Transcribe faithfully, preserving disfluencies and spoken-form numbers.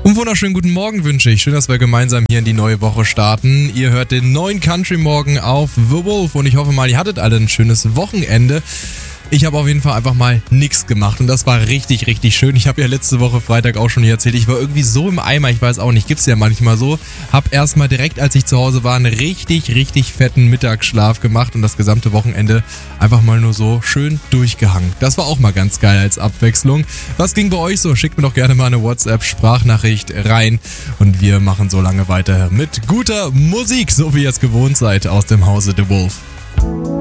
Und wunderschönen guten Morgen wünsche ich. Schön, dass wir gemeinsam hier in die neue Woche starten. Ihr hört den neuen Country Morgen auf The Wolf und ich hoffe mal, ihr hattet alle ein schönes Wochenende. Ich habe auf jeden Fall einfach mal nichts gemacht und das war richtig, richtig schön. Ich habe ja letzte Woche Freitag auch schon hier erzählt, ich war irgendwie so im Eimer, ich weiß auch nicht, gibt's ja manchmal so. Hab erstmal direkt, als ich zu Hause war, einen richtig, richtig fetten Mittagsschlaf gemacht und das gesamte Wochenende einfach mal nur so schön durchgehangen. Das war auch mal ganz geil als Abwechslung. Was ging bei euch so? Schickt mir doch gerne mal eine WhatsApp-Sprachnachricht rein und wir machen so lange weiter mit guter Musik, so wie ihr es gewohnt seid aus dem Hause The Wolf.